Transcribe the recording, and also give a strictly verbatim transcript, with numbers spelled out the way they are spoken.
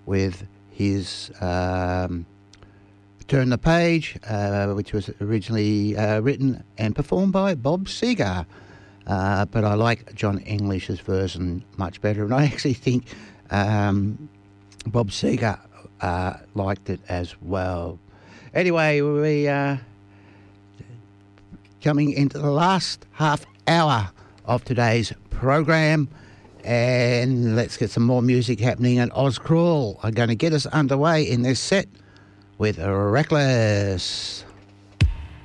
with his um, Turn the Page, uh, which was originally uh, written and performed by Bob Seger. Uh, but I like John English's version much better, and I actually think um, Bob Seger uh, liked it as well. Anyway, we are coming into the last half hour of today's program, and let's get some more music happening. And Oz Crawl are going to get us underway in this set with Reckless.